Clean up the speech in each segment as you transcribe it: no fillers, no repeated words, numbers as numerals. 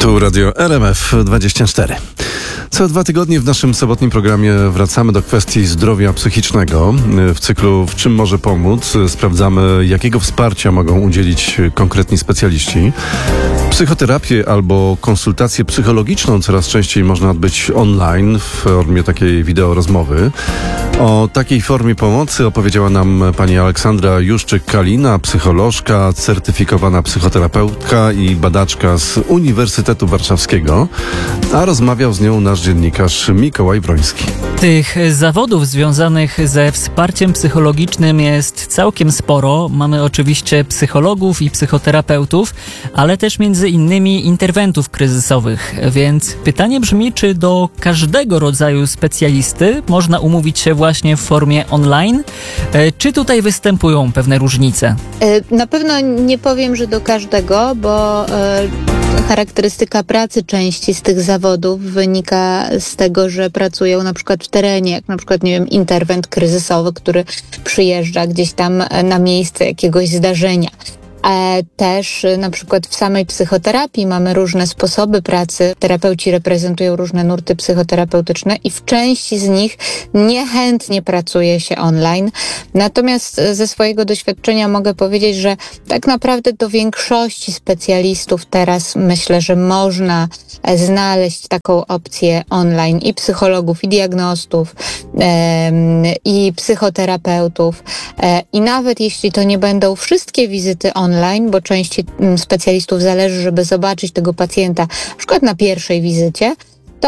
Tu Radio RMF24. Co 2 tygodnie w naszym sobotnim programie wracamy do kwestii zdrowia psychicznego. W cyklu W czym może pomóc sprawdzamy, jakiego wsparcia mogą udzielić konkretni specjaliści. Psychoterapię albo konsultację psychologiczną coraz częściej można odbyć online w formie takiej wideorozmowy. O takiej formie pomocy opowiedziała nam pani Aleksandra Juszczyk-Kalina, psycholożka, certyfikowana psychoterapeutka i badaczka z Uniwersytetu Warszawskiego, a rozmawiał z nią nasz dziennikarz Mikołaj Wroński. Tych zawodów związanych ze wsparciem psychologicznym jest całkiem sporo. Mamy oczywiście psychologów i psychoterapeutów, ale też między innymi interwentów kryzysowych. Więc pytanie brzmi, czy do każdego rodzaju specjalisty można umówić się właśnie w formie online? Czy tutaj występują pewne różnice? Na pewno nie powiem, że do każdego, bo charakterystyka pracy części z tych zawodów wynika z tego, że pracują na przykład w terenie, jak na przykład, nie wiem, interwent kryzysowy, który przyjeżdża gdzieś tam na miejsce jakiegoś zdarzenia. Też na przykład w samej psychoterapii mamy różne sposoby pracy. Terapeuci reprezentują różne nurty psychoterapeutyczne i w części z nich niechętnie pracuje się online. Natomiast ze swojego doświadczenia mogę powiedzieć, że tak naprawdę do większości specjalistów teraz myślę, że można znaleźć taką opcję online i psychologów, i diagnostów, i psychoterapeutów. I nawet jeśli to nie będą wszystkie wizyty online, bo części specjalistów zależy, żeby zobaczyć tego pacjenta, na przykład na pierwszej wizycie,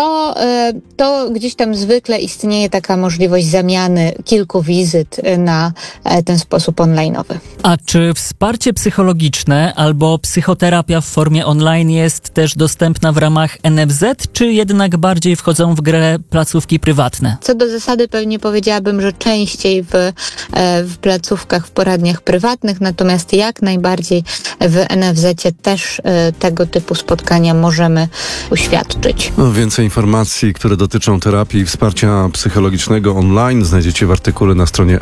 to gdzieś tam zwykle istnieje taka możliwość zamiany kilku wizyt na ten sposób online'owy. A czy wsparcie psychologiczne albo psychoterapia w formie online jest też dostępna w ramach NFZ, czy jednak bardziej wchodzą w grę placówki prywatne? Co do zasady pewnie powiedziałabym, że częściej w placówkach, w poradniach prywatnych, natomiast jak najbardziej w NFZ-cie też tego typu spotkania możemy uświadczyć. Więcej informacji, które dotyczą terapii i wsparcia psychologicznego online znajdziecie w artykule na stronie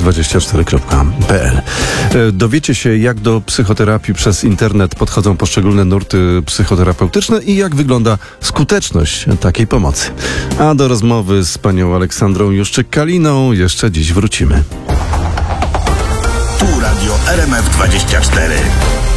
rmf24.pl. Dowiecie się, jak do psychoterapii przez internet podchodzą poszczególne nurty psychoterapeutyczne i jak wygląda skuteczność takiej pomocy. A do rozmowy z panią Aleksandrą Juszczyk-Kaliną jeszcze dziś wrócimy. Tu Radio RMF24.